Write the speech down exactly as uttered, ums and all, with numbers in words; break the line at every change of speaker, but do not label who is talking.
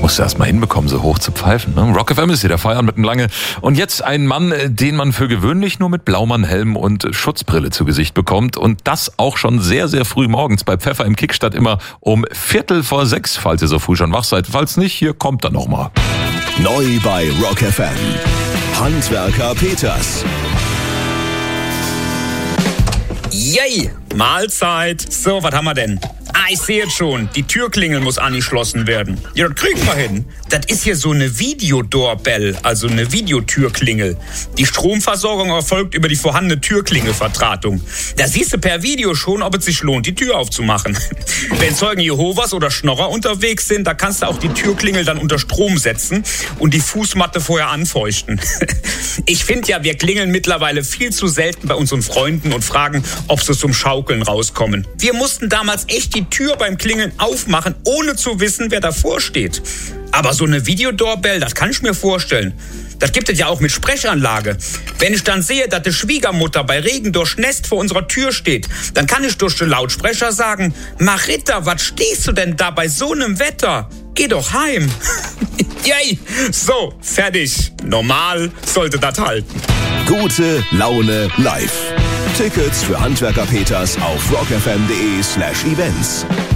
Musst du erst mal hinbekommen, so hoch zu pfeifen. Ne? Rock F M ist hier der Feierabend mit dem Lange. Und jetzt ein Mann, den man für gewöhnlich nur mit Blaumann-Helm und Schutzbrille zu Gesicht bekommt. Und das auch schon sehr, sehr früh morgens bei Pfeffer im Kickstadt immer um Viertel vor sechs, falls ihr so früh schon wach seid. Falls nicht, hier kommt er noch mal.
Neu bei Rock F M. Handwerker Peters.
Yay, Mahlzeit. So, was haben wir denn? Ah, ich sehe jetzt schon. Die Türklingel muss angeschlossen werden. Ja, das kriegen wir hin. Das ist hier so eine Videodoorbell, also eine Videotürklingel. Die Stromversorgung erfolgt über die vorhandene Türklingelverdrahtung. Da siehst du per Video schon, ob es sich lohnt, die Tür aufzumachen. Wenn Zeugen Jehovas oder Schnorrer unterwegs sind, da kannst du auch die Türklingel dann unter Strom setzen und die Fußmatte vorher anfeuchten. Ich finde ja, wir klingeln mittlerweile viel zu selten bei unseren Freunden und fragen, ob sie zum Schaukeln rauskommen. Wir mussten damals echt die Tür beim Klingeln aufmachen, ohne zu wissen, wer davor steht. Aber so eine Videodoorbell, das kann ich mir vorstellen. Das gibt es ja auch mit Sprechanlage. Wenn ich dann sehe, dass die Schwiegermutter bei Regen durchnässt vor unserer Tür steht, dann kann ich durch den Lautsprecher sagen, Marita, was stehst du denn da bei so einem Wetter? Geh doch heim. Yay, so, fertig. Normal sollte das halten.
Gute Laune live. Tickets für Handwerker Peters auf rockfm.de slash events.